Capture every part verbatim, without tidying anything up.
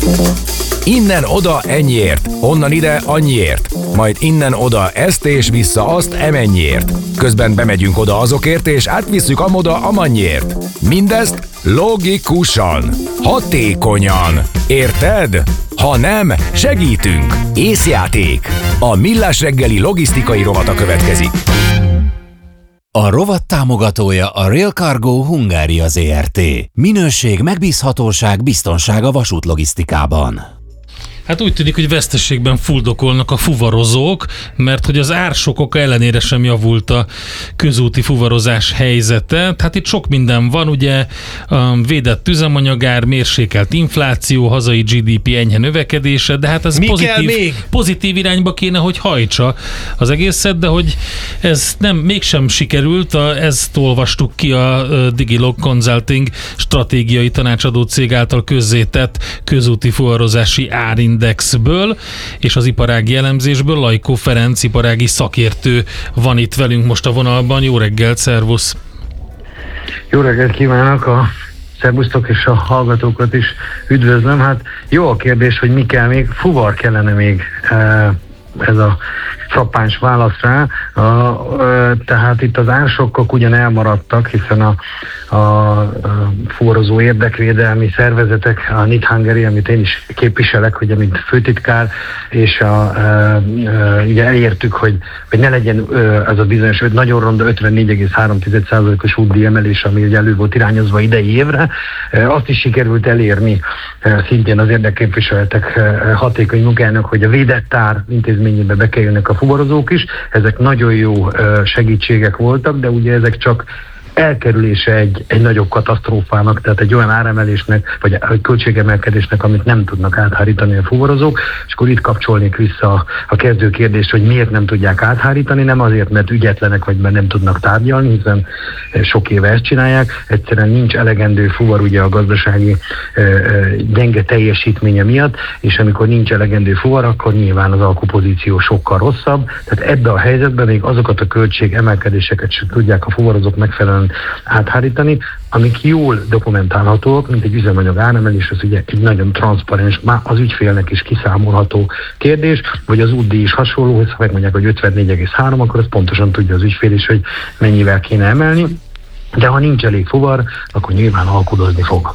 Innen oda ennyiért, onnan ide annyiért, majd innen oda ezt és vissza azt emennyiért. Közben bemegyünk oda azokért és átvisszük amoda amannyiért. Mindezt logikusan, hatékonyan. Érted? Ha nem, segítünk. Észjáték. A Millás reggeli logisztikai rovata következik. A rovat támogatója a Rail Cargo Hungária Zrt. Minőség, megbízhatóság, biztonság a vasútlogisztikában. Hát úgy tűnik, hogy veszteségben fuldokolnak a fuvarozók, mert hogy az ársokok ellenére sem javult a közúti fuvarozás helyzete. Hát itt sok minden van, ugye védett üzemanyagár, mérsékelt infláció, hazai gé dé pé enyhe növekedése, de hát ez pozitív, pozitív irányba kéne, hogy hajtsa az egészet, de hogy ez nem, mégsem sikerült, a, ezt olvastuk ki a Digilog Consulting stratégiai tanácsadó cég által közzétett közúti fuvarozási árind indexből és az iparági elemzésből. Lajkó Ferenc iparági szakértő van itt velünk most a vonalban. Jó reggelt, szervusz! Jó reggelt kívánok, a szervusztok és a hallgatókat is üdvözlöm. Hát jó a kérdés, hogy mi kell még, fuvar kellene még, ez a frappáns válasz rá. A, a, tehát itt az ársokkok ugyan elmaradtak, hiszen a, a, a fuvarozó érdekvédelmi szervezetek, a Knit Hungary, amit én is képviselek, hogy mint főtitkár, és a, a, a, ugye elértük, hogy, hogy ne legyen ez a bizonyos nagyon ronda ötvennégy egész három százalékos útdíj emelés, ami ugye elő volt irányozva idei évre. Azt is sikerült elérni szintén az érdekképviseletek hatékony munkájának, hogy a védett ár intézményébe bekerülnek a fuvarozók is. Ezek nagyon jó segítségek voltak, de ugye ezek csak elkerülése egy, egy nagyobb katasztrófának, tehát egy olyan áremelésnek, vagy egy költségemelkedésnek, amit nem tudnak áthárítani a fuvarozók, és akkor itt kapcsolnék vissza a, a kezdő kérdést, hogy miért nem tudják áthárítani, nem azért, mert ügyetlenek, vagy mert nem tudnak tárgyalni, hiszen sok éve ezt csinálják, egyszerűen nincs elegendő fuvar ugye a gazdasági e, e, gyenge teljesítménye miatt, és amikor nincs elegendő fuvar, akkor nyilván az alkupozíció sokkal rosszabb, tehát ebbe a helyzetben még azokat a költségemelkedéseket sem tudják a fuvarozók megfelelően áthárítani, amik jól dokumentálhatóak, mint egy üzemanyag áremelés, az ugye egy nagyon transzparens, már az ügyfélnek is kiszámolható kérdés, vagy az útdíj is hasonló, hogy ha megmondják, hogy ötvennégy egész három, akkor azt pontosan tudja az ügyfél is, hogy mennyivel kéne emelni, de ha nincs elég fuvar, akkor nyilván alkudozni fog.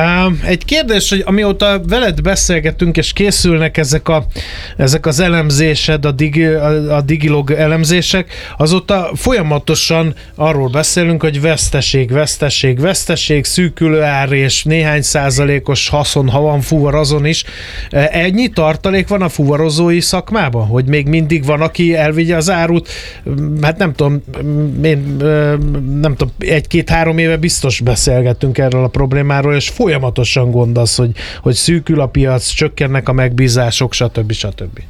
Egy kérdés, hogy amióta veled beszélgetünk, és készülnek ezek, a, ezek az elemzésed, a, digi, a, a Digilog elemzések, azóta folyamatosan arról beszélünk, hogy veszteség, veszteség, veszteség, szűkülő ár és néhány százalékos haszon, ha van fuvar azon is. Ennyi tartalék van a fuvarozói szakmában, hogy még mindig van, aki elvigye az árut? Hát nem tudom, én nem tudom, egy-két-három éve biztos beszélgettünk erről a problémáról, és folyamatosan gond az, hogy, hogy szűkül a piac, csökkennek a megbízások, stb. stb.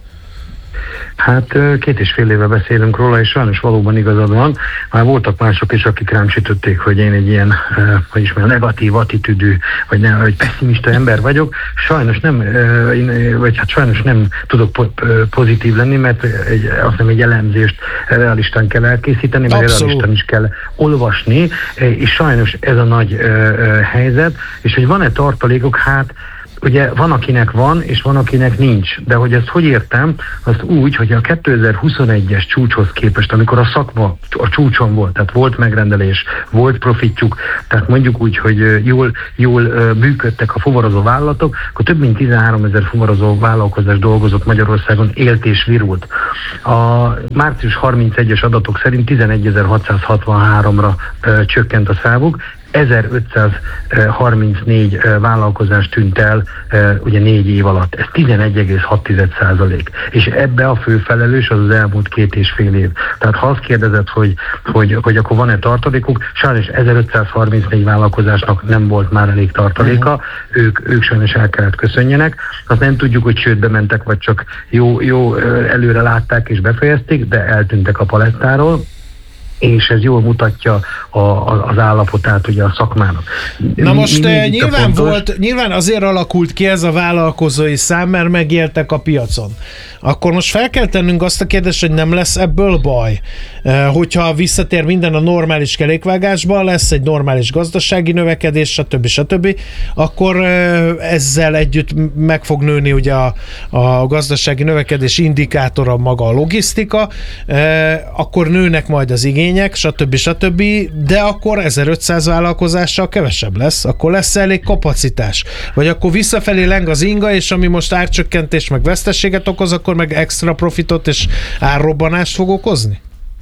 Hát két és fél éve beszélünk róla, és sajnos valóban igazad van. Már voltak mások is, akik rám sütötték, hogy én egy ilyen, hogy is mondjam, negatív attitűdű, vagy, ne, vagy pessimista ember vagyok. Sajnos nem, vagy hát sajnos nem tudok pozitív lenni, mert egy, azt hiszem egy elemzést realistán kell elkészíteni, mert realistán is kell olvasni, és sajnos ez a nagy helyzet, és hogy van-e tartalékok, hát ugye van, akinek van, és van, akinek nincs. De hogy ezt hogy értem? Azt úgy, hogy a kétezer-huszonegyes csúcshoz képest, amikor a szakma a csúcson volt, tehát volt megrendelés, volt profitjuk, tehát mondjuk úgy, hogy jól, jól működtek a fuvarozó vállalatok, akkor több mint tizenháromezer fuvarozó vállalkozás dolgozott Magyarországon, élt és virult. A március harmincegyes adatok szerint tizenegyezer-hatszázhatvanháromra ö, csökkent a számuk, ezerötszázharmincnégy vállalkozás tűnt el ugye négy év alatt. Ez tizenegy egész hat százalék. És ebbe a fő felelős az az elmúlt két és fél év. Tehát ha azt kérdezed, hogy, hogy, hogy akkor van-e tartalékuk, sajnos ezerötszázharmincnégy vállalkozásnak nem volt már elég tartaléka, uh-huh. ők, ők sajnos el kellett köszönjenek. Azt nem tudjuk, hogy csődbe mentek, vagy csak jó, jó előre látták és befejezték, de eltűntek a palettáról. és ez jól mutatja a, a, az állapotát ugye a szakmának. Na Mi, most mi, mi nyilván fontos? volt, nyilván azért alakult ki ez a vállalkozói szám, mert megéltek a piacon. Akkor most fel kell tennünk azt a kérdést, hogy nem lesz ebből baj. Hogyha visszatér minden a normális kerékvágásba, lesz egy normális gazdasági növekedés, stb. stb., akkor ezzel együtt meg fog nőni ugye a, a gazdasági növekedés indikátora maga a logisztika, akkor nőnek majd az igények, stb. stb., de akkor ezerötszáz vállalkozással kevesebb lesz, akkor lesz elég kapacitás. Vagy akkor visszafelé leng az inga, és ami most árcsökkentés meg veszteséget okoz, akkor meg extra profitot és árrobbanást fog okozni?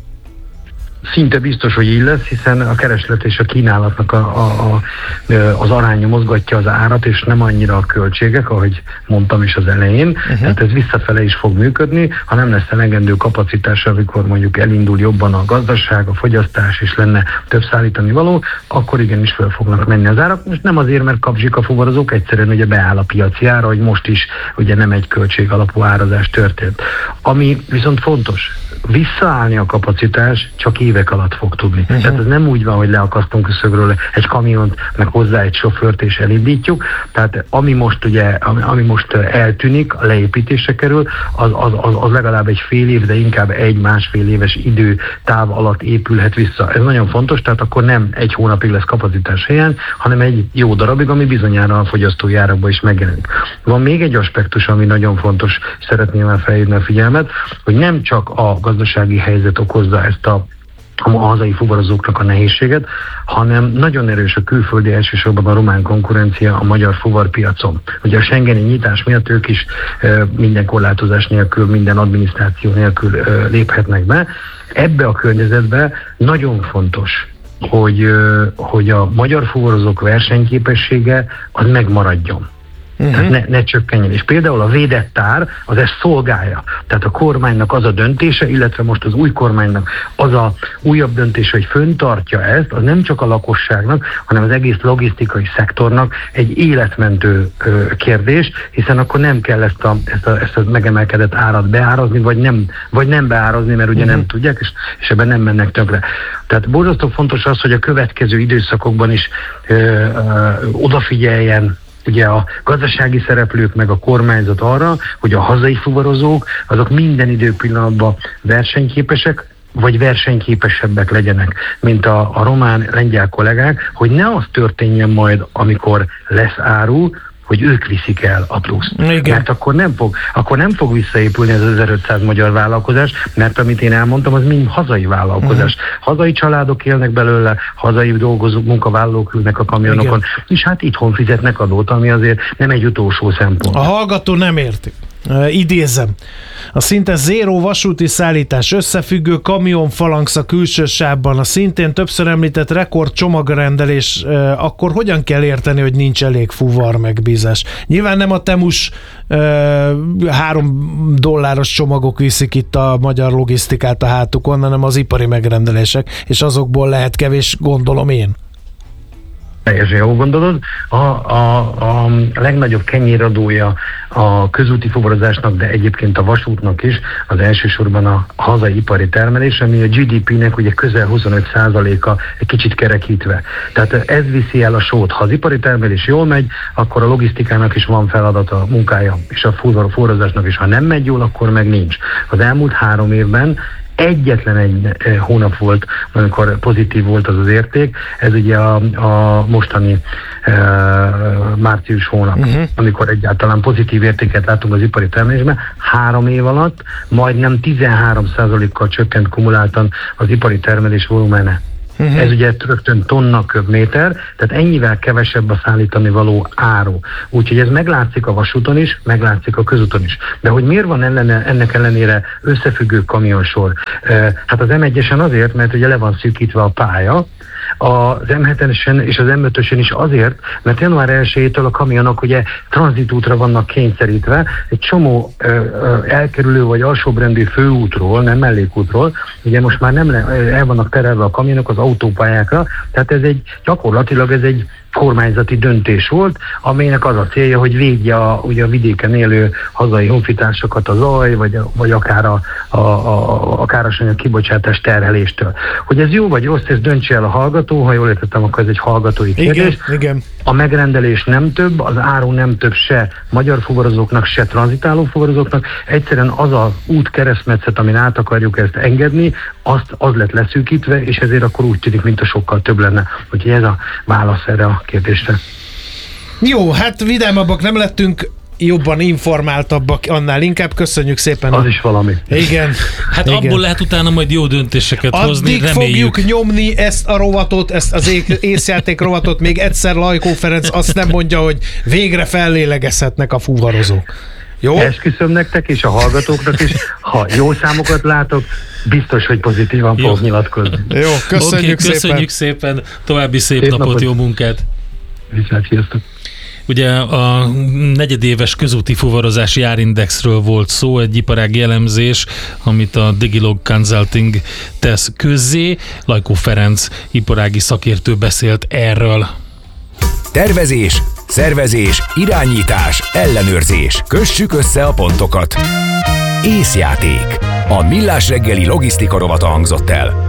Szinte biztos, hogy így lesz, hiszen a kereslet és a kínálatnak a, a, a, az aránya mozgatja az árat, és nem annyira a költségek, ahogy mondtam is az elején. Uh-huh. Tehát ez visszafele is fog működni, ha nem lesz elegendő kapacitás, amikor mondjuk elindul jobban a gazdaság, a fogyasztás, és lenne több szállítani való, akkor igenis föl fognak menni az árak. Most nem azért, mert kapzsik a fuvarozók, egyszerűen ugye beáll a piaci ára, hogy most is ugye nem egy költség alapú árazás történt. Ami viszont fontos, visszaállni a kapacitás csak évek alatt fog tudni. Uh-huh. Tehát ez nem úgy van, hogy leakasztunk a szögről egy kamiont, meg hozzá egy sofőrt és elindítjuk. Tehát ami most ugye, ami, ami most eltűnik, a leépítésre kerül, az, az, az, az legalább egy fél év, de inkább egy-másfél éves időtáv alatt épülhet vissza. Ez nagyon fontos, tehát akkor nem egy hónapig lesz kapacitás helyen, hanem egy jó darabig, ami bizonyára a fogyasztói árakban is megjelenik. Van még egy aspektus, ami nagyon fontos, szeretném már felhívni a figyelmet, hogy nem csak a gazdasági helyzet okozza ezt a a hazai fuvarozóknak a nehézséget, hanem nagyon erős a külföldi, elsősorban a román konkurencia a magyar fuvarpiacon. Ugye a schengeni nyitás miatt ők is e, minden korlátozás nélkül, minden adminisztráció nélkül e, léphetnek be. Ebbe a környezetbe nagyon fontos, hogy, e, hogy a magyar fuvarozók versenyképessége az megmaradjon. Uh-huh. Tehát ne, ne csökkenjen. És például a védett ár az ezt szolgálja. Tehát a kormánynak az a döntése, illetve most az új kormánynak az a újabb döntése, hogy föntartja ezt, az nem csak a lakosságnak, hanem az egész logisztikai szektornak egy életmentő ö, kérdés, hiszen akkor nem kell ezt a, ezt a, ezt a megemelkedett árat beárazni, vagy nem, vagy nem beárazni, mert ugye uh-huh. nem tudják, és, és ebben nem mennek tönkre. Tehát borzasztó fontos az, hogy a következő időszakokban is ö, ö, odafigyeljen ugye a gazdasági szereplők meg a kormányzat arra, hogy a hazai fuvarozók azok minden időpillanatban versenyképesek, vagy versenyképesebbek legyenek, mint a, a román, lengyel kollégák, hogy ne az történjen majd, amikor lesz áru, hogy ők viszik el a pluszt. Igen. Mert akkor nem fog, akkor nem fog visszaépülni ez az ezerötszáz magyar vállalkozás, mert amit én elmondtam, az mind hazai vállalkozás. Uh-huh. Hazai családok élnek belőle, hazai dolgozók, munkavállalók ülnek a kamionokon, igen. és hát itthon fizetnek adót, ami azért nem egy utolsó szempont. A hallgató nem érti. Uh, idézem. A szinte zéró vasúti szállítás összefüggő kamionfalanksz a külső sávban, a szintén többször említett rekord csomagrendelés, uh, akkor hogyan kell érteni, hogy nincs elég fuvar megbízás? Nyilván nem a Temus uh, három dolláros csomagok viszik itt a magyar logisztikát a hátukon, hanem az ipari megrendelések, és azokból lehet kevés, gondolom én. Teljesen jól gondolod. A, a, a legnagyobb kenyéradója a közúti fuvarozásnak, de egyébként a vasútnak is az elsősorban a hazai ipari termelés, ami a gé dé pének ugye közel huszonöt százaléka egy kicsit kerekítve. Tehát ez viszi el a sót. Ha az ipari termelés jól megy, akkor a logisztikának is van feladata, munkája, és a fuvarozásnak is. Ha nem megy jól, akkor meg nincs. Az elmúlt három évben egyetlen egy hónap volt, amikor pozitív volt az az érték, ez ugye a, a mostani e, március hónap, uh-huh. amikor egyáltalán pozitív értéket látunk az ipari termelésben. Három év alatt majdnem tizenhárom százalékkal csökkent kumuláltan az ipari termelés volumene. Uh-huh. Ez ugye rögtön tonna köbméter, tehát ennyivel kevesebb a szállítani való áru. Úgyhogy ez meglátszik a vasúton is, meglátszik a közúton is. De hogy miért van ellene, ennek ellenére összefüggő kamionsor? Hát az em egyesen azért, mert ugye le van szűkítve a pálya, az em hetesen és az em ötösen is azért, mert január elsejétől a kamionok ugye tranzitútra vannak kényszerítve, egy csomó ö, ö, elkerülő vagy alsóbrendű főútról, nem mellékútról, ugye most már nem le, el vannak terelve a kamionok az autópályákra, tehát ez egy gyakorlatilag ez egy kormányzati döntés volt, amelynek az a célja, hogy védje a, ugye a vidéken élő hazai honfitársakat a zaj, vagy, vagy akár a, a, a, a károsanyag kibocsátás terheléstől. Hogy ez jó vagy rossz, ez döntse el a hallgató, ha jól értettem, akkor ez egy hallgatói kérdés. Igen, igen. A megrendelés nem több, az áru nem több se magyar fuvarozóknak, se tranzitáló fuvarozóknak. Egyszerűen az a út keresztmetszet, amin át akarjuk ezt engedni, azt, az lett leszűkítve, és ezért akkor úgy tűnik, mint a sokkal több lenne. Úgyhogy ez a válasz erre a kérdésre. Jó, hát vidámabbak nem lettünk, jobban informáltabbak, annál inkább. Köszönjük szépen. Az a... is valami. Igen. Hát igen. Abból lehet utána majd jó döntéseket Addig hozni, reméljük. fogjuk nyomni ezt a rovatot, ezt az észjáték rovatot, még egyszer Lajkó Ferenc azt nem mondja, hogy végre fellélegezhetnek a fuvarozók. Jó? Esküszöm nektek és a hallgatóknak is, ha jó számokat látok, biztos, hogy pozitívan fogok nyilatkozni. Jó, köszönjük okay, szépen. Köszönjük szépen, további szép, szép napot, napot, jó munkát. Viszont, sziasztok. Ugye a negyedéves közúti fuvarozási árindexről volt szó, egy iparági elemzés, amit a Digilog Consulting tesz közzé. Lajkó Ferenc iparági szakértő beszélt erről. Tervezés, szervezés, irányítás, ellenőrzés. Kössük össze a pontokat. Észjáték. A Millás reggeli logisztika rovata hangzott el.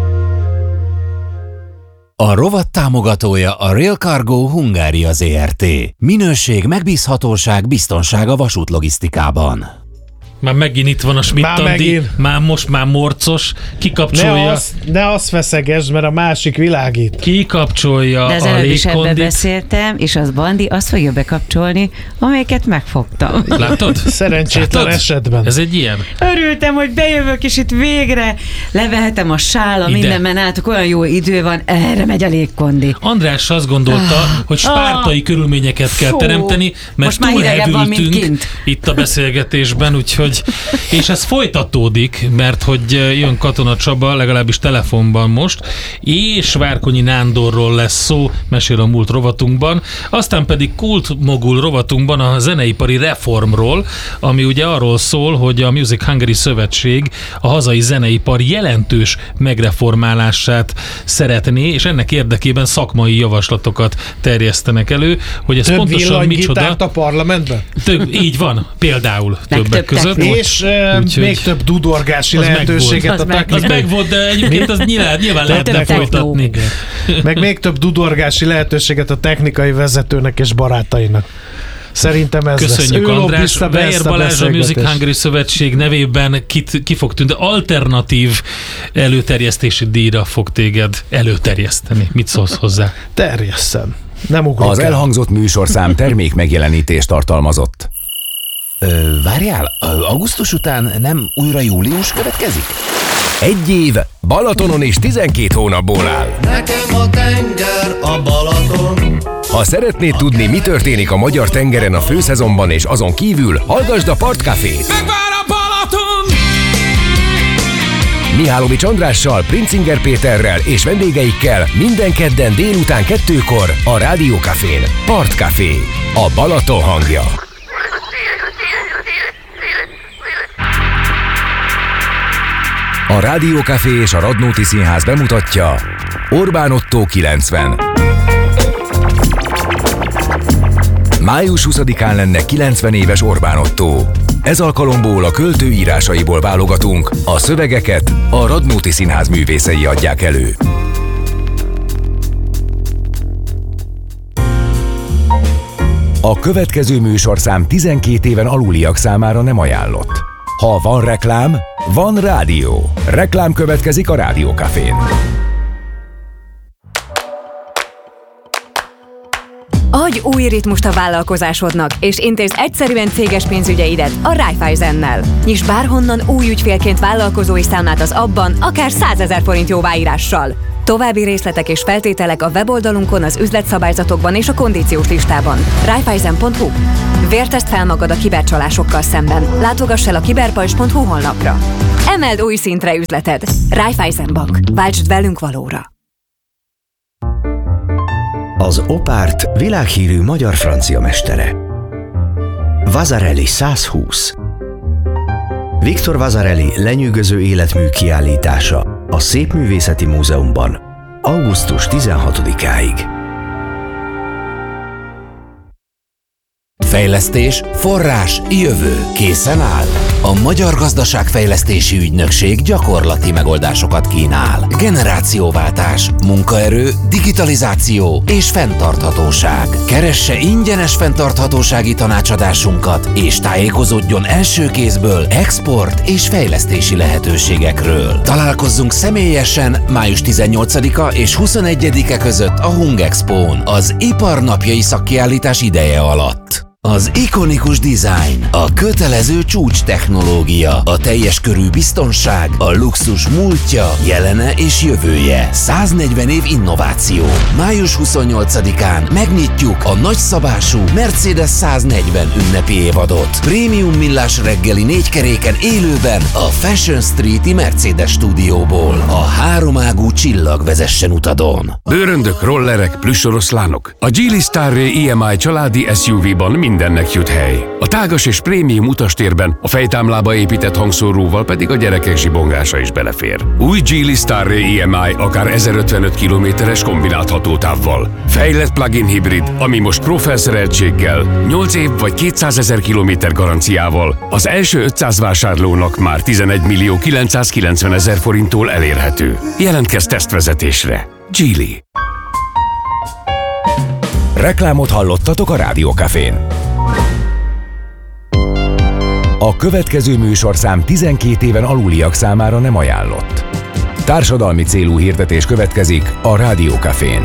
A rovat támogatója a Rail Cargo Hungária Zrt. Minőség, megbízhatóság, biztonság a vasútlogisztikában. Már megint itt van a Schmidt-Andi, már, már most már morcos, kikapcsolja. Ne azt, ne azt feszegesd, mert a másik világít. Kikapcsolja de az a előbb is ebbe légkondit. beszéltem, és az Bandi azt fogja bekapcsolni, amelyeket megfogtam. Látod? Szerencsétlen Látod? esetben. Ez egy ilyen. Örültem, hogy bejövök, és itt végre levehetem a sála, mindenben álltok, olyan jó idő van, erre megy a légkondi. András azt gondolta, ah, hogy spártai ah, körülményeket kell fú, teremteni, mert túlhevültünk itt a beszélgetésben, úgyhogy és ez folytatódik, mert hogy jön Katona Csaba, legalábbis telefonban most, és Várkonyi Nándorról lesz szó, mesél a múlt rovatunkban, aztán pedig Kult Mogul rovatunkban a zeneipari reformról, ami ugye arról szól, hogy a Music Hungary Szövetség a hazai zeneipar jelentős megreformálását szeretné, és ennek érdekében szakmai javaslatokat terjesztenek elő, hogy ez több pontosan micsoda. a parlamentben? Több, így van, például Meg többek több között. És uh, Úgyhogy még több dudorgási lehetőséget Az a meg Az technikai... meg volt, de egyébként az nyilván, nyilván lehetne több folytatni. Meg még több dudorgási lehetőséget a technikai vezetőnek és barátainak. Szerintem ez Köszönjük, lesz. András. Beér Balázs a Music Hungary Szövetség nevében kit, ki fog tűnni, de alternatív előterjesztési díjra fog téged előterjeszteni. Mit szólsz hozzá? Terjesszem. Nem ugrok Az el. elhangzott műsorszám termék megjelenítést tartalmazott. Ö, várjál, augusztus után nem újra július következik? Egy év Balatonon és tizenkét hónapból áll. Nekem a tenger a Balaton. Ha szeretnéd tudni, mi történik a magyar tengeren a főszezonban és azon kívül, hallgasd a Partcafét. Megvár a Balaton! Mihálovics Andrással, Princinger Péterrel és vendégeikkel minden kedden délután kettőkor a Rádió Cafén. Partcafé. A Balaton hangja. A Rádió Café és a Radnóti Színház bemutatja Orbán Ottó kilencven. május huszadikán lenne kilencven éves Orbán Ottó. Ez alkalomból a költő írásaiból válogatunk, a szövegeket a Radnóti Színház művészei adják elő. A következő műsorszám tizenkét éven aluliak számára nem ajánlott. Ha van reklám, van rádió. Reklám következik a Rádió Cafén. Adj új ritmust a vállalkozásodnak, és intézd egyszerűen céges pénzügyeidet a Raiffeisennel. Nyisd bárhonnan új ügyfélként vállalkozói számlát az abban, akár százezer forint jóváírással. További részletek és feltételek a weboldalunkon, az üzletszabályzatokban és a kondíciós listában. Raiffeisen pont hu. Vértezd fel magad a kibercsalásokkal szemben. Látogass el a kiberpajzs pont hu honlapra. Emeld új szintre üzleted. Raiffeisen Bank. Váltsd velünk valóra. Az Opárt világhírű magyar-francia mestere. Vasarely százhúsz. Victor Vasarely lenyűgöző életmű kiállítása a Szépművészeti Múzeumban augusztus tizenhatodikáig. Fejlesztés, forrás, jövő. Készen áll? A Magyar Gazdaságfejlesztési Ügynökség gyakorlati megoldásokat kínál. Generációváltás, munkaerő, digitalizáció és fenntarthatóság. Keresse ingyenes fenntarthatósági tanácsadásunkat, és tájékozódjon első kézből export és fejlesztési lehetőségekről. Találkozzunk személyesen május tizennyolcadika és huszonegyedike között a Hungexpón, az Iparnapjai szakkiállítás ideje alatt. Az ikonikus design, a kötelező csúcs technológia, a teljes körű biztonság, a luxus múltja, jelene és jövője. száznegyven év innováció. május huszonnyolcadikán megnyitjuk a nagyszabású Mercedes száznegyven ünnepi évadot. Prémium millás reggeli négykeréken élőben a Fashion Street-i Mercedes stúdióból. A háromágú csillag vezessen utadon. Bőröndök, rollerek, plüssoroszlánok. A Geely Starray i em i családi es u vé-ban mindennek jut hely. A tágas és prémium utastérben a fejtámlába épített hangszóróval pedig a gyerekek zsibongása is belefér. Új Geely Starray i em i akár ezerötvenöt kilométeres kombinált hatótávval. Fejlett plug-in hibrid, ami most Pro felszereltséggel, nyolc év vagy kétszázezer kilométer garanciával az első ötszáz vásárlónak már tizenegy millió kilencszázkilencvenezer forinttól elérhető. Jelentkezz tesztvezetésre. Geely. Reklámot hallottatok a Rádiókafén. A következő műsorszám tizenkét éven aluliak számára nem ajánlott. Társadalmi célú hirdetés következik a Rádiókafén.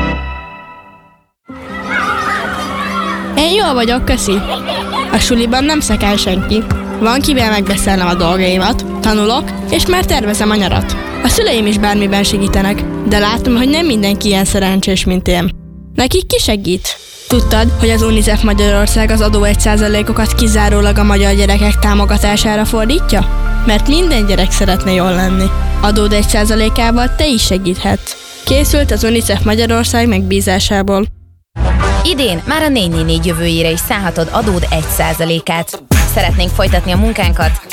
Én jól vagyok, köszi. A suliban nem szekel senki. Van kivel megbeszélnem a dolgaimat, tanulok, és már tervezem a nyarat. A szüleim is bármiben segítenek, de látom, hogy nem mindenki ilyen szerencsés, mint én. Nekik ki segít? Tudtad, hogy az UNICEF Magyarország az adó egy százalékokat kizárólag a magyar gyerekek támogatására fordítja? Mert minden gyerek szeretne jól lenni. Adód egy százalékával te is segíthetsz. Készült az UNICEF Magyarország megbízásából. Idén már a négy négy négy jövőjére is szállhatod adód egy százalékát. Szeretnénk folytatni a munkánkat?